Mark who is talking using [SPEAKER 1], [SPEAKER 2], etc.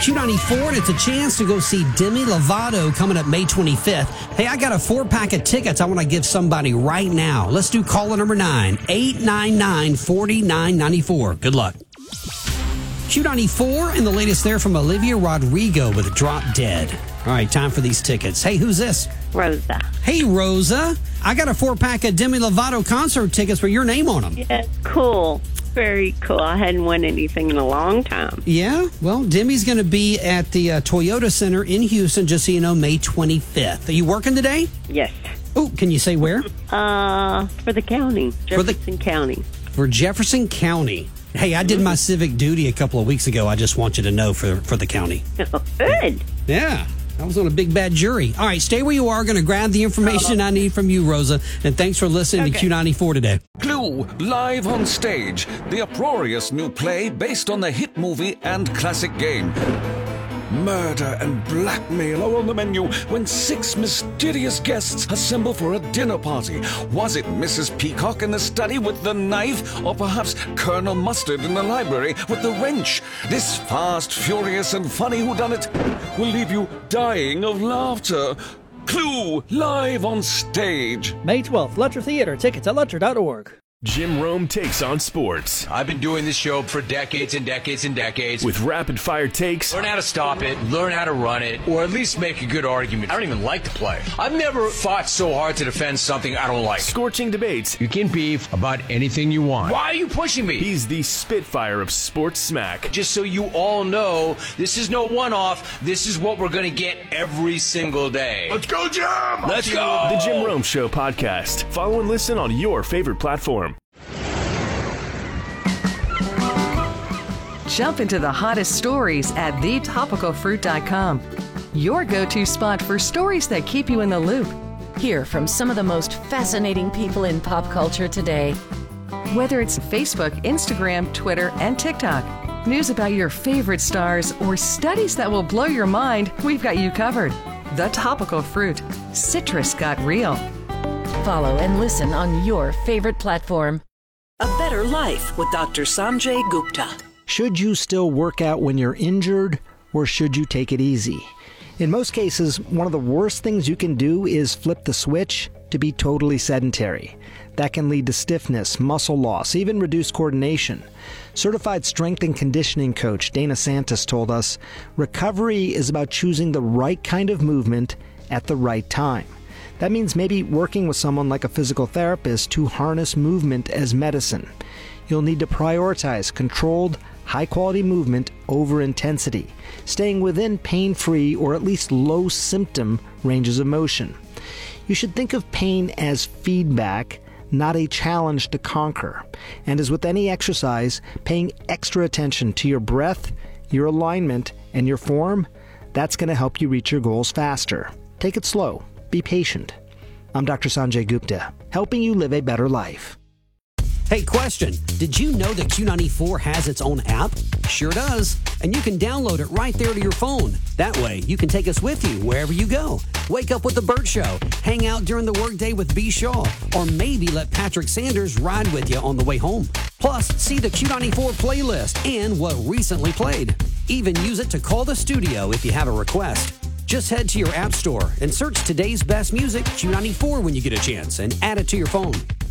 [SPEAKER 1] Q94, and it's a chance to go see Demi Lovato coming up May 25th. Hey, I got a 4-pack of tickets I want to give somebody right now. Let's do caller number 9, 899-4994. Good luck. Q94, and the latest there from Olivia Rodrigo with Drop Dead. All right, time for these tickets. Hey, who's this?
[SPEAKER 2] Rosa.
[SPEAKER 1] Hey, Rosa. I got a 4-pack of Demi Lovato concert tickets with your name on them.
[SPEAKER 2] Yeah, cool. Very cool. I hadn't won anything in a long time.
[SPEAKER 1] Yeah? Well, Demi's going to be at the Toyota Center in Houston, just so you know, May 25th. Are you working today?
[SPEAKER 2] Yes.
[SPEAKER 1] Oh, can you say where?
[SPEAKER 2] For the county. Jefferson County.
[SPEAKER 1] For Jefferson County. Hey, I did my civic duty a couple of weeks ago. I just want you to know for the county.
[SPEAKER 2] Oh, good.
[SPEAKER 1] Yeah. I was on a big bad jury. All right, stay where you are. Going to grab the information I need from you, Rosa. And thanks for listening to Q94 today.
[SPEAKER 3] Clue, live on stage. The uproarious new play based on the hit movie and classic game. Murder and blackmail are on the menu when 6 mysterious guests assemble for a dinner party. Was it Mrs. Peacock in the study with the knife? Or perhaps Colonel Mustard in the library with the wrench? This fast, furious, and funny whodunit will leave you dying of laughter. Clue, live on stage.
[SPEAKER 4] May 12th, Lutcher Theater. Tickets at Lutcher.org.
[SPEAKER 5] Jim Rome takes on sports.
[SPEAKER 6] I've been doing this show for decades and decades and decades.
[SPEAKER 5] With rapid-fire takes.
[SPEAKER 6] Learn how to stop it, learn how to run it, or at least make a good argument. I don't even like the play. I've never fought so hard to defend something I don't like.
[SPEAKER 5] Scorching debates.
[SPEAKER 6] You can beef about anything you want. Why are you pushing me?
[SPEAKER 5] He's the Spitfire of sports smack.
[SPEAKER 6] Just so you all know, this is no one-off. This is what we're going to get every single day.
[SPEAKER 3] Let's go, Jim!
[SPEAKER 6] Let's go!
[SPEAKER 5] The Jim Rome Show podcast. Follow and listen on your favorite platform.
[SPEAKER 7] Jump into the hottest stories at thetopicalfruit.com. Your go-to spot for stories that keep you in the loop.
[SPEAKER 8] Hear from some of the most fascinating people in pop culture today.
[SPEAKER 7] Whether it's Facebook, Instagram, Twitter, and TikTok, news about your favorite stars, or studies that will blow your mind, we've got you covered. The Topical Fruit. Citrus got real.
[SPEAKER 8] Follow and listen on your favorite platform.
[SPEAKER 9] A Better Life with Dr. Sanjay Gupta.
[SPEAKER 10] Should you still work out when you're injured, or should you take it easy? In most cases, one of the worst things you can do is flip the switch to be totally sedentary. That can lead to stiffness, muscle loss, even reduced coordination. Certified strength and conditioning coach Dana Santos told us, recovery is about choosing the right kind of movement at the right time. That means maybe working with someone like a physical therapist to harness movement as medicine. You'll need to prioritize controlled, high-quality movement over intensity, staying within pain-free or at least low-symptom ranges of motion. You should think of pain as feedback, not a challenge to conquer. And as with any exercise, paying extra attention to your breath, your alignment, and your form, that's going to help you reach your goals faster. Take it slow. Be patient. I'm Dr. Sanjay Gupta, helping you live a better life.
[SPEAKER 1] Hey, question. Did you know that Q94 has its own app? Sure does. And you can download it right there to your phone. That way, you can take us with you wherever you go. Wake up with the Burt Show, hang out during the workday with B. Shaw, or maybe let Patrick Sanders ride with you on the way home. Plus, see the Q94 playlist and what recently played. Even use it to call the studio if you have a request. Just head to your app store and search today's best music, Q94, when you get a chance, and add it to your phone.